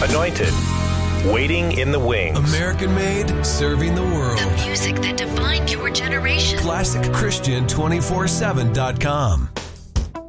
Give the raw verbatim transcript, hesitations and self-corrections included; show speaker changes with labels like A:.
A: Anointed. Waiting in the Wings.
B: American made, serving the world.
C: The music that defined your generation.
B: Classic Christian two forty-seven dot com.